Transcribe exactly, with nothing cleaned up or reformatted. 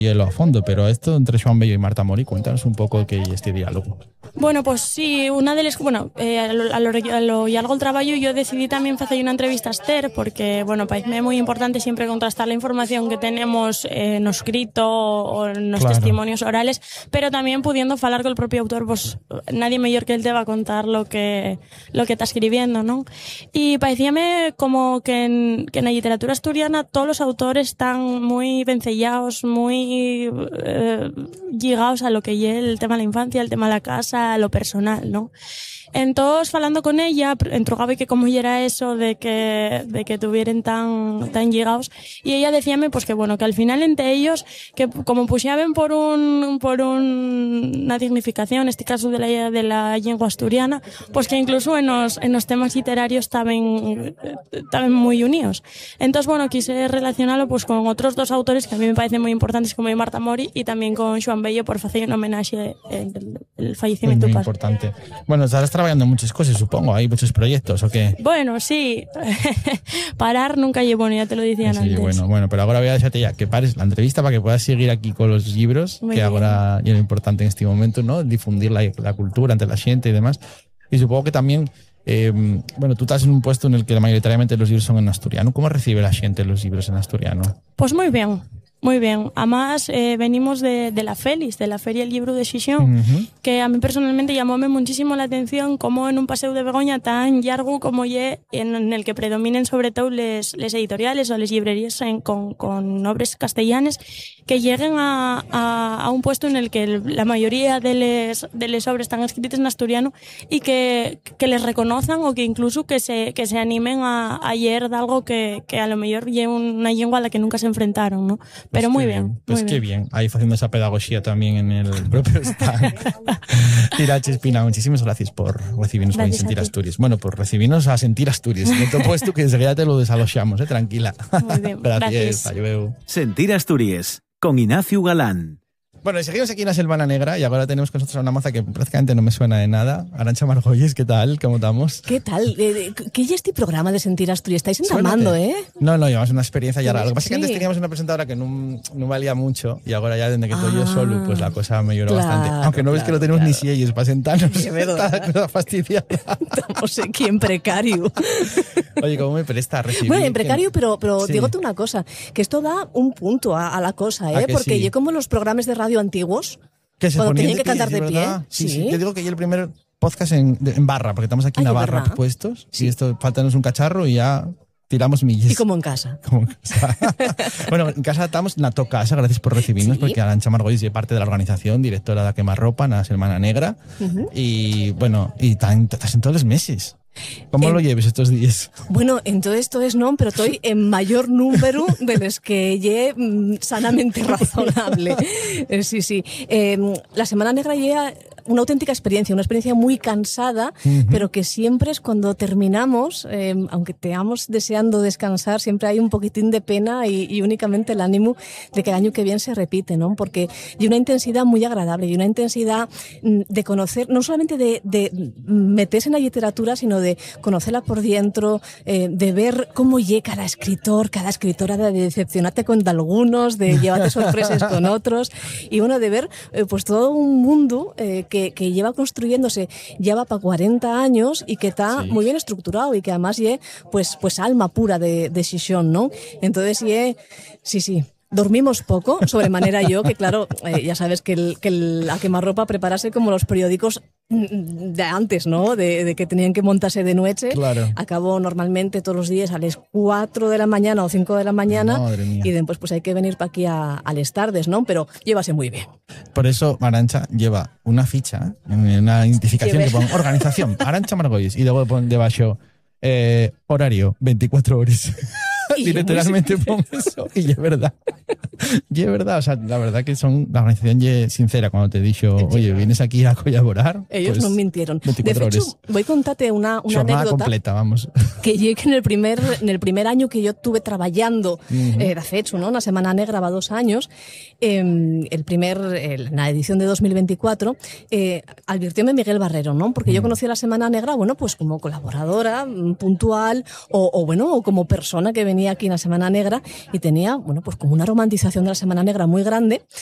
hielo a fondo, pero esto entre Joan Bello y Marta Mori, cuéntanos un poco qué es este diálogo. Bueno, pues sí, una de las... Bueno, eh, a, lo, a, lo, a lo llargo del trabajo yo decidí también hacer una entrevista a Esther porque, bueno, parece muy importante siempre contrastar la información que tenemos eh, no escrito o en los claro. testimonios orales, pero también pudiendo hablar con el propio autor, pues nadie mejor que él te va a contar lo que, lo que está escribiendo, ¿no? Y parecíame como que en, que en la literatura asturiana todos los autores están muy vencellados, muy eh, llegados a lo que es el tema de la infancia, el tema de la casa, a lo personal, ¿no? Entonces, hablando con ella, entrogaba que cómo era eso de que, de que tuvieran tan, tan llegados, y ella decíame, pues que bueno, que al final entre ellos, que como pusieran por un, por un, una dignificación, en este caso de la, de la lengua asturiana, pues que incluso en los, en los temas literarios estaban, estaban muy unidos. Entonces, bueno, quise relacionarlo pues con otros dos autores que a mí me parecen muy importantes, como Marta Mori y también con Joan Bello, por hacer un homenaje el, el fallecimiento. Es muy importante. Bueno, ahora estás trabajando en muchas cosas, supongo, hay muchos proyectos, ¿o qué? Bueno, sí. Parar nunca llevo, ya te lo decían sí, antes. Bueno, bueno, pero ahora voy a dejarte ya que pares la entrevista para que puedas seguir aquí con los libros, muy que bien. Ahora ya es importante en este momento, ¿no? Difundir la, la cultura entre la gente y demás. Y supongo que también, eh, bueno, tú estás en un puesto en el que mayoritariamente los libros son en asturiano. ¿Cómo recibe la gente los libros en asturiano? Pues muy bien. Muy bien. Además, eh, venimos de, de la Félix, de la Feria del Libro de Xixón, uh-huh. que a mí personalmente llamóme muchísimo la atención como en un paseo de Begoña tan largo como ye, en, en el que predominen sobre todo les, les editoriales o les librerías en, con, con obras castellanes, que lleguen a, a, a un puesto en el que el, la mayoría de les, de les obras están escritas en asturiano y que, que les reconozcan o que incluso que se, que se animen a, a leer de algo que, que a lo mejor lleva una lengua a la que nunca se enfrentaron, ¿no? Pero pues muy bien, bien. Pues muy qué bien. bien. Ahí haciendo esa pedagogía también en el propio stand. Tirache Espina, muchísimas gracias por recibirnos gracias por Sentir Asturias. Bueno, por recibirnos a Sentir Asturias. No te he puesto que enseguida te lo desalojamos, ¿eh? Tranquila. Muy bien. Gracias. Gracias. Sentir Asturias, con Ignacio Galán. Bueno, y seguimos aquí en la Selva Negra y ahora tenemos con nosotros a una moza que prácticamente no me suena de nada. Arantxa Margolles, ¿qué tal? ¿Cómo estamos? ¿Qué tal? ¿Qué es este programa de Sentir Asturias? Estáis entamando, ¿eh? No, no, llevamos una experiencia ya rara. Lo que pasa sí. es que antes teníamos una presentadora que no, no valía mucho y ahora ya desde que estoy ah, yo solo, pues la cosa mejoró claro, bastante. Aunque no claro, ves que no tenemos claro. ni sillas para sentarnos. Es verdad. Está la cosa fastidiada. Estamos aquí en precario. Oye, ¿cómo me presta recibir? Bueno, en precario, pero, pero sí. dígote una cosa, que esto da un punto a, a la cosa, ¿eh? Porque sí? yo como los programas de radio antiguos, que se cuando tenían de que cantar pie, de pie. Sí, sí, sí. Yo digo que ya el primer podcast en, de, en barra, porque estamos aquí Ay, en la barra verdad. puestos. Sí. Y esto, faltanos un cacharro y ya tiramos millas. Y como en casa. Como en casa. Bueno, en casa estamos en la to casa, gracias por recibirnos, ¿Sí? porque Arantxa Margolles es parte de la organización, directora de Quemarropa, en la Semana Negra. Uh-huh. Y bueno, y estás en todos los meses. ¿Cómo en, lo lleves estos días? Bueno, en todo esto es no, pero estoy en mayor número de los que lle mm, sanamente razonable. Eh, sí, sí. Eh, la Semana Negra llega una auténtica experiencia, una experiencia muy cansada, uh-huh. pero que siempre es cuando terminamos, eh, aunque estemos deseando descansar, siempre hay un poquitín de pena y, y únicamente el ánimo de que el año que viene se repite, ¿no? Porque hay una intensidad muy agradable y una intensidad de conocer, no solamente de, de meterse en la literatura, sino de conocerla por dentro, eh, de ver cómo llega cada escritor, cada escritora, de decepcionarte con algunos, de llevarte sorpresas con otros, y bueno, de ver eh, pues todo un mundo eh, que, que lleva construyéndose, lleva para cuarenta años y que está sí. muy bien estructurado y que además lleva pues, pues alma pura de, de Xixón, ¿no? Entonces, lleva, sí, sí. Dormimos poco, sobremanera yo, que claro, eh, ya sabes que, el, que el, a quemarropa preparase como los periódicos de antes, ¿no? De, de que tenían que montarse de noche. Claro. Acabo normalmente todos los días a las cuatro de la mañana o cinco de la mañana. Madre mía. Y después pues hay que venir para aquí a, a las tardes, ¿no? Pero llévase muy bien. Por eso Arantxa lleva una ficha, una identificación que pone organización, Arantxa Margolles, y luego pone debajo eh, horario, veinticuatro horas. Y literalmente pongo eso y es verdad. Y es verdad, o sea, la verdad que son la organización es sincera cuando te he dicho, oye, vienes aquí a colaborar. Ellos pues, no mintieron. De hecho, horas. Voy a contarte una, una anécdota completa, vamos. Que llegué en el primer en el primer año que yo estuve trabajando, uh-huh. eh, de hecho, ¿no? Una Semana Negra va dos años. Eh, el primer, eh, la edición de dos mil veinticuatro, eh, advirtióme Miguel Barrero, ¿no? Porque uh-huh. yo conocí a la Semana Negra, bueno, pues como colaboradora puntual o, o bueno, o como persona que venía venía aquí en la Semana Negra y tenía, bueno, pues como una romantización de la Semana Negra muy grande.